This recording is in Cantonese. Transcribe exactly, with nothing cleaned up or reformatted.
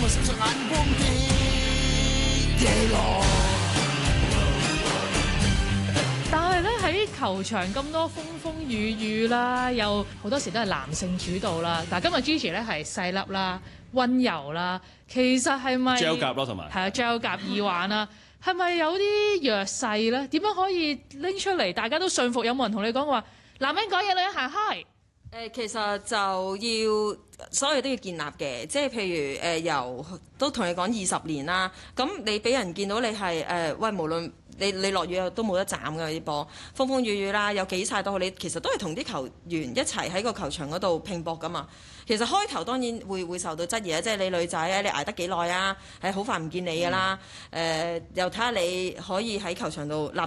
我身上眼光的野狼。 但係咧喺球場咁多風風雨雨啦，又好多時都係男性主導啦。但係今日 Gigi 咧係細粒啦、温柔啦，其實係咪 gel 甲咯，同埋係啊 gel 甲耳環啦，係咪有啲弱勢咧？點樣可以拎出嚟？大家都信服，有冇人同你講話男人講嘢，女人行開？ 誒其實就要所有都要建立嘅，即係譬如誒、呃、由都同你講二十年啦，咁你俾人見到你係誒、呃、喂，無論你你落雨都冇得斬㗎啲波，風風雨雨啦，有幾晒都好，你其實都係同啲球員一齊喺個球場嗰度拼搏㗎嘛。其實開頭當然會會受到質疑啊，即係你女仔啊，你捱得幾耐啊？係好快唔見你㗎啦。誒、呃、又睇下你可以喺球場度立